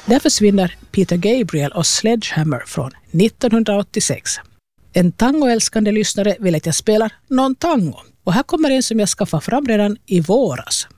Där försvinner Peter Gabriel och Sledgehammer från 1986. En tangoälskande lyssnare vill att jag spelar någon tango. Och här kommer en som jag skaffade fram redan i våras.